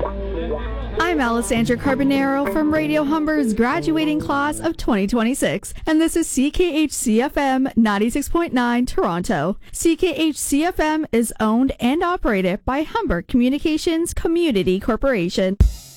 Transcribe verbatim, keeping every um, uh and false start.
I'm Alessandra Carbonaro from Radio Humber's graduating class of twenty twenty-six, and this is C K H C F M ninety-six point nine Toronto. C K H C F M is owned and operated by Humber Communications Community Corporation.